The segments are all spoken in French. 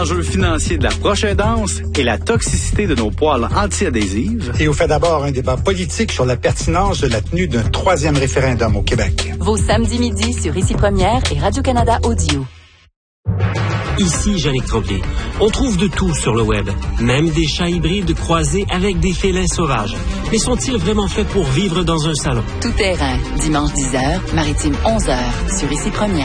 L'enjeu financier de la prochaine danse et la toxicité de nos poêles anti-adhésives. Et on fait d'abord un débat politique sur la pertinence de la tenue d'un 3e référendum au Québec. Vos samedis midi sur Ici Première et Radio-Canada Audio. Ici Jannick Tremblay. On trouve de tout sur le web, même des chats hybrides croisés avec des félins sauvages. Mais sont-ils vraiment faits pour vivre dans un salon? Tout terrain, dimanche 10h, maritime 11h, sur Ici Première.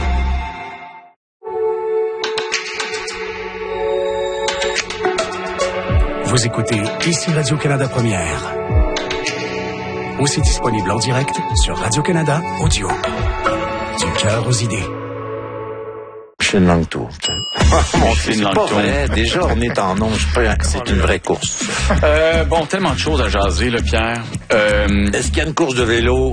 Vous écoutez Ici Radio-Canada Première. Aussi disponible en direct sur Radio-Canada Audio. Du cœur aux idées. Je fais une longue tour. C'est pas vrai. Déjà, on est en onge. C'est une vraie course. Bon, tellement de choses à jaser, là, Pierre. Est-ce qu'il y a une course de vélo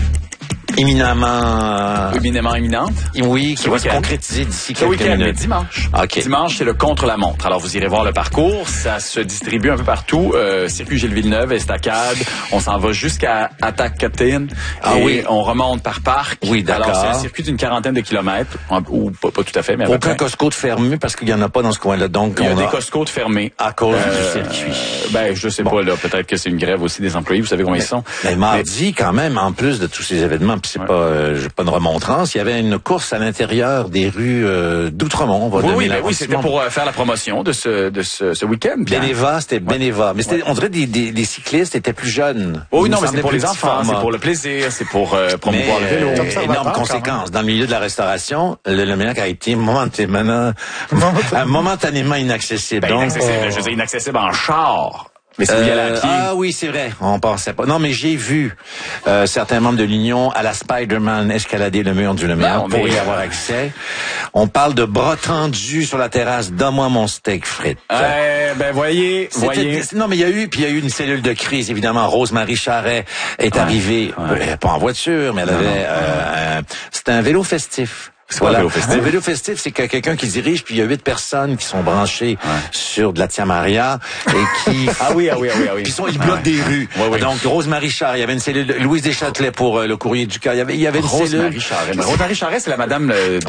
éminemment imminente? Oui, qui va se concrétiser d'ici quelques minutes. Dimanche. Okay. Dimanche, c'est le contre-la-montre. Alors, vous irez voir le parcours. Ça se distribue un peu partout. Circuit Gilles-Villeneuve, Estacade. On s'en va jusqu'à Atacatine. Oui. On remonte par parc. Oui, d'accord. Alors, c'est un circuit d'une 40aine de kilomètres. Ou pas tout à fait, mais aucun Costco de fermé parce qu'il y en a pas dans ce coin-là. Donc, il y a des Costco de fermés. À cause du circuit. Je sais pas, là. Peut-être que c'est une grève aussi des employés. Vous savez combien ils sont. Mais mardi, quand même, en plus de tous ces événements, puis c'est pas une remontrance, il y avait une course à l'intérieur des rues d'Outremont. Oui, c'était pour faire la promotion de ce week-end. Bénéva, c'était Bénéva. Mais c'était, on dirait des cyclistes étaient plus jeunes. Oui, non, mais c'est pour les enfants, c'est pour le plaisir, c'est pour promouvoir le vélo. Énorme conséquence. Dans le milieu de la restauration, le Ménac a été momentanément inaccessible. Inaccessible, je veux dire inaccessible en char. Mais c'est à pied. Ah oui, c'est vrai. On pensait pas. Non, mais j'ai vu certains membres de l'Union à la Spider-Man escalader le mur du Lumière pour y avoir accès. On parle de bras tendus sur la terrasse. Donne-moi mon steak frites. Voyez. Non, mais il y a eu une cellule de crise. Évidemment, Rose-Marie Charret est arrivée, pas en voiture, mais elle avait, c'était un vélo festif. Voilà. Un vélo festif, c'est que quelqu'un qui dirige, puis il y a 8 personnes qui sont branchées sur de la Tia Maria et qui puis ils bloquent des rues. Donc Rose-Marie Charret, il y avait une cellule. Louise Deschâtelet pour le Courrier du Cœur. Il y avait une cellule. Rose-Marie Charret, c'est la madame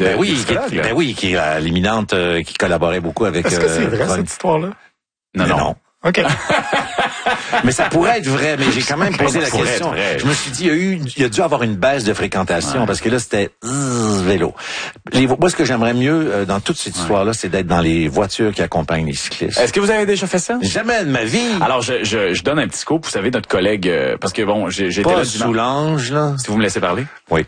de qui est l'éminente qui collaborait beaucoup avec. Est-ce que c'est vrai cette histoire-là? Non. OK. Mais ça pourrait être vrai, mais j'ai quand même posé la question. Je me suis dit, il y a dû avoir une baisse de fréquentation parce que là, c'était vélo. Moi, ce que j'aimerais mieux dans toute cette histoire-là, c'est d'être dans les voitures qui accompagnent les cyclistes. Est-ce que vous avez déjà fait ça? Jamais de ma vie. Alors, je donne un petit scoop. Vous savez, notre collègue, parce que bon, j'étais là Soulange, là. Si vous me laissez parler. Oui.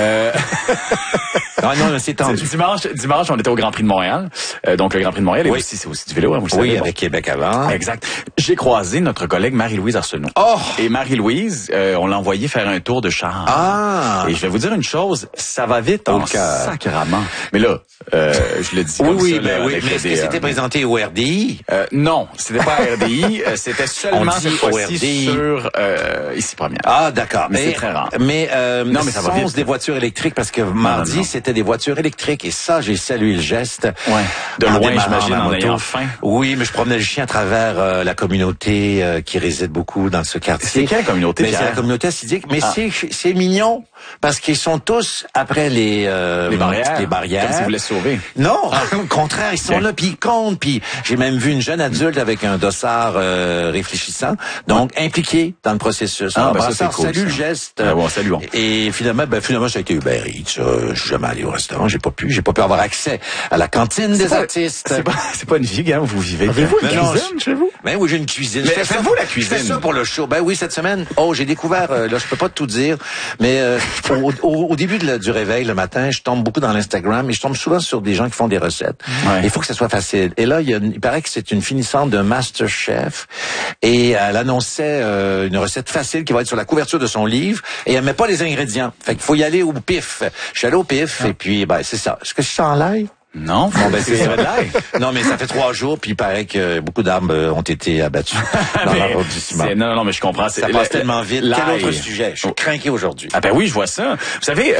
Non, c'est tendu. Dimanche, on était au Grand Prix de Montréal. Donc, le Grand Prix de Montréal, c'est aussi du vélo, hein, vous le savez. Oui, avec Québec avant. Exact. J'ai croisé notre collègue Marie-Louise Arsenault. Et Marie-Louise, on l'a envoyée faire un tour de char. Et je vais vous dire une chose, ça va vite en sacrament. Mais là, je le dis comme ça. Mais est-ce que c'était présenté au RDI? Non, c'était pas à RDI. C'était seulement cette fois-ci sur Ici Première. Ah, d'accord. Mais c'est très rare. Mais ça va vite. Des voitures électriques parce que mardi, c'était des voitures électriques et ça, j'ai salué le geste. Ouais. De loin, j'imagine, en ayant faim. Oui, mais je promenais le chien à travers la communauté qui réside beaucoup dans ce quartier. C'est quelle communauté? Mais c'est la communauté assidique. Mais c'est mignon parce qu'ils sont tous après les barrières. Comme si vous voulaient sauver. Non, au contraire, ils sont là puis ils comptent. Puis j'ai même vu une jeune adulte avec un dossard réfléchissant, donc impliqué dans le processus. Ça c'est cool. Salut le geste. Saluons. Et finalement, ça a été Uber Eats. Je suis jamais allé au restaurant. J'ai pas pu avoir accès à la cantine des artistes. C'est pas une vie, hein, vous vivez. Avez-vous une cuisine chez vous? Ben oui, j'ai une cuisine. Mais faites-vous la cuisine? Je fais ça pour le show. Ben oui, cette semaine. J'ai découvert, là, je peux pas tout dire, mais au début du réveil le matin, je tombe beaucoup dans l'Instagram et je tombe souvent sur des gens qui font des recettes. Il faut que ça soit facile. Et là, il paraît que c'est une finissante de MasterChef et elle annonçait une recette facile qui va être sur la couverture de son livre et elle met pas les ingrédients. Fait qu'il faut y aller au pif. Je suis allé au pif et puis c'est ça. Est-ce que je sens l'ail? Non, c'est de l'ail. Non, mais ça fait 3 jours, puis il paraît que beaucoup d'arbres ont été abattus dans l'arrondissement. Non, mais je comprends. Ça passe tellement vite. Quel autre sujet? Je suis craqué aujourd'hui. Ah ben oui, je vois ça. Vous savez,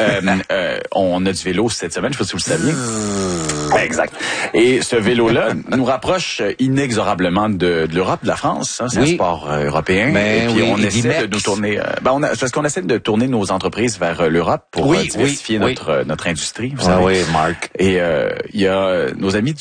on a du vélo cette semaine, je sais pas si vous le saviez. Exact. Et ce vélo-là nous rapproche inexorablement de l'Europe, de la France. Hein, c'est un sport européen. Et puis on essaie de nous tourner... parce qu'on essaie de tourner nos entreprises vers l'Europe pour diversifier notre industrie. Vous savez. Oui, Marc. Et il y a nos amis